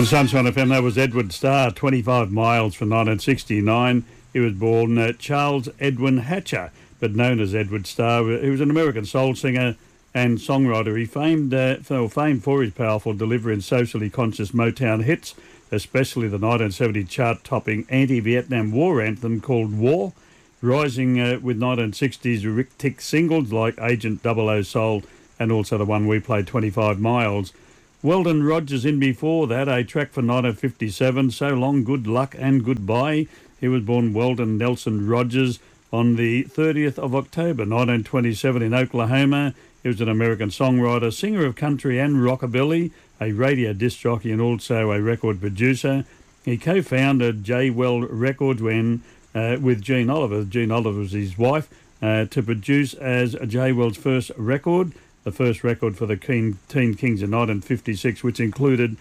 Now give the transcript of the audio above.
On Sunshine FM, that was Edward Starr, 25 Miles from 1969. He was born Charles Edwin Hatcher, but known as Edward Starr. He was an American soul singer and songwriter. He famed for his powerful delivery and socially conscious Motown hits, especially the 1970 chart-topping anti-Vietnam War anthem called War, rising with 1960s Rick Tick singles like Agent 00 Soul and also the one we played, 25 Miles. Weldon Rogers in before that, a track for 1957, So Long, Good Luck and Goodbye. He was born Weldon Nelson Rogers on the 30th of October 1927 in Oklahoma. He was an American songwriter, singer of country and rockabilly, a radio disc jockey and also a record producer. He co-founded J. Well Records with Gene Oliver. Gene Oliver was his wife, to produce as J. Well's first record, the first record for the Teen Kings in 1956, which included